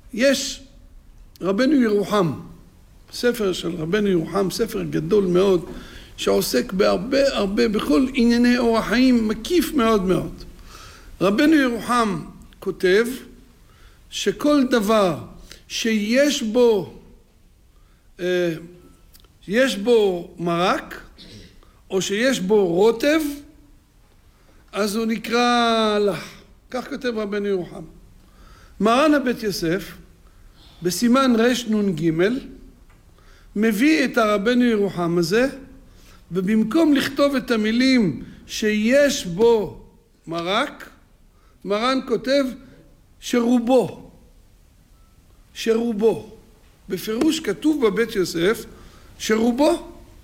יש רבנו ירוחם, ספר של רבנו ירוחם, ספר גדול מאוד, שעוסק הרבה בכל ענייני אורח חיים, מקיף מאוד מאוד. רבנו ירוחם כותב שכל דבר שיש בו מרק, או שיש בו רוטב, אז הוא נקרא לך. כך כותב רבנו ירוחם. מרן הבית יוסף, בסימן רנ"ג, מביא את הרבנו ירוחם הזה, ובמקום לכתוב את המילים שיש בו מרק, מרן כותב שרובו. בפירוש כתוב בבית יוסף שרובו.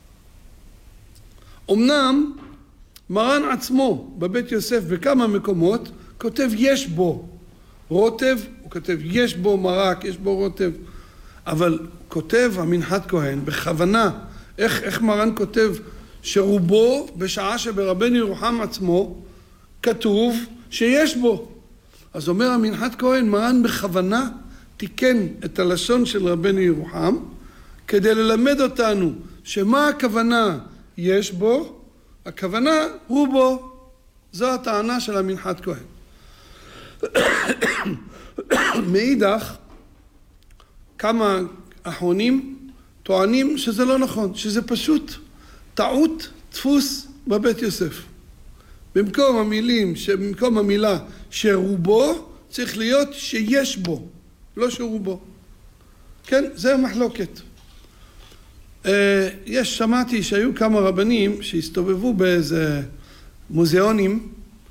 אמנם מרן עצמו בבית יוסף בכמה מקומות כותב יש בו רוטב, הוא כותב יש בו מרק, יש בו רוטב, אבל כותב המנחת כהן בכוונה, איך מרן כותב שרובו, בשעה שברבנו ירוחם עצמו כתוב שיש בו. אז אומר המנחת כהן, מרן בכוונה תיקן את הלשון של רבנו ירוחם כדי ללמד אותנו שמה הכוונה יש בו, הכוונה רובו. זו הטענה של המנחת כהן. מאידך, כמה אחרונים טוענים שזה לא נכון, שזה פשוט טעות דפוס בבית יוסף. במקום המילה שרובו, צריך להיות שיש בו, לא שרובו. כן, זה המחלוקת. שמעתי שהיו כמה רבנים שהסתובבו באיזה מוזיאונים,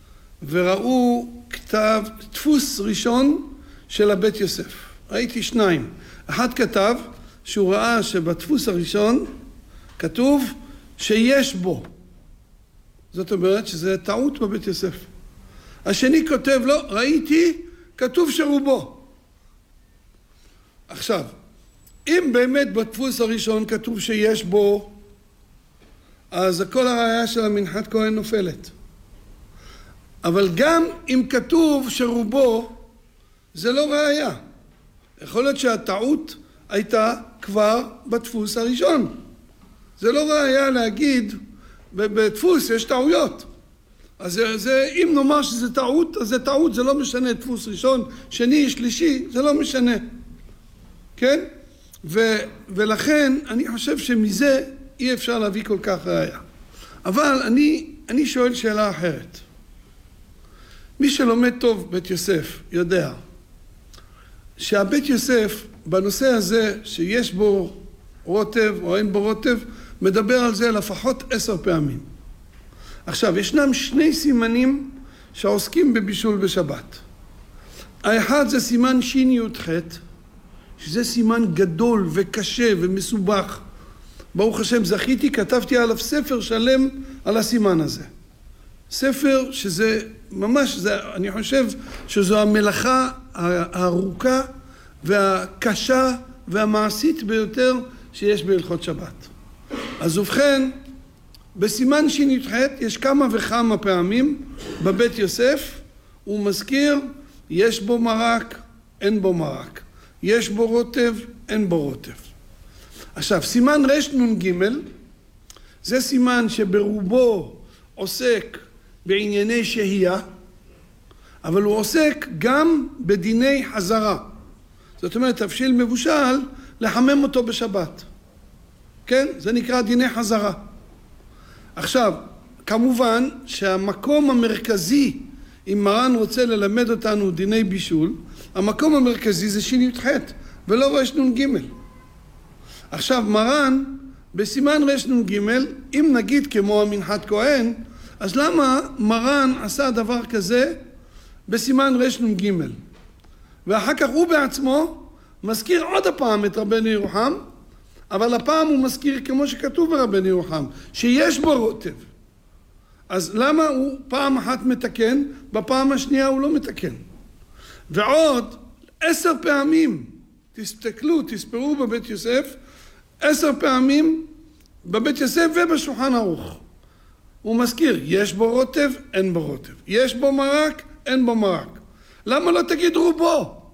וראו כתב דפוס ראשון של הבית יוסף. ראיתי שניים. אחד כתב שהוא ראה שבדפוס הראשון כתוב שיש בו. זאת אומרת שזה טעות בבית יוסף. השני כותב לו, ראיתי, כתוב שרובו. עכשיו, אם באמת בדפוס הראשון כתוב שיש בו, אז כל הראייה של המנחת כהן נופלת. אבל גם אם כתוב שרובו, זה לא ראייה. יכול להיות שהטעות הייתה כבר בדפוס הראשון. זה לא ראייה להגיד, בדפוס יש טעויות. אז אם נאמר שזה טעות, אז זה טעות, זה לא משנה, דפוס ראשון, שני, שלישי, זה לא משנה. כן? ולכן אני חושב שמזה אי אפשר להביא כל כך ראייה. אבל אני שואל שאלה אחרת. מי שלומד טוב בית יוסף יודע שהבית יוסף בנושא הזה שיש בו רוטב או אין בו רוטב, מדבר על זה לפחות 10 פעמים. עכשיו, ישנם 2 סימנים שעוסקים בבישול בשבת. האחד זה סימן שי"ח, שזה סימן גדול וקשה ומסובך. ברוך השם, זכיתי, כתבתי עליו ספר שלם על הסימן הזה. ספר שזה ממש, אני חושב שזו המלאכה הארוכה והקשה והמעשית ביותר שיש בהלכות שבת. אז ובכן, בסימן שי"ח יש כמה וכמה פעמים בבית יוסף, הוא מזכיר, יש בו מרק, אין בו מרק. יש בו רוטב, אין בו רוטב. עכשיו, סימן רנ"ג, זה סימן שברובו עוסק בענייני שהייה, אבל הוא עוסק גם בדיני חזרה. זאת אומרת, תבשיל מבושל, לחמם אותו בשבת. כן? זה נקרא דיני חזרה. עכשיו, כמובן שהמקום המרכזי, אם מרן רוצה ללמד אותנו דיני בישול, המקום המרכזי זה שי"ח, ולא רנ"ג. עכשיו, מרן, בסימן רנ"ג, אם נגיד כמו המנחת כהן, אז למה מרן עשה דבר כזה בסימן רנ"ג? ואחר כך הוא בעצמו מזכיר עוד הפעם את רבנו ירוחם, אבל הפעם הוא מזכיר כמו שכתוב ברבנו ירוחם, שיש בו רוטב. אז למה הוא פעם אחת מתקן, בפעם השנייה הוא לא מתקן? ועוד 10 פעמים, תספרו בבית יוסף, 10 פעמים בבית יוסף ובשולחן ערוך. הוא מזכיר, יש בו רוטב, אין בו רוטב. יש בו מרק, אין בו מרק. למה לא תגיד רובו?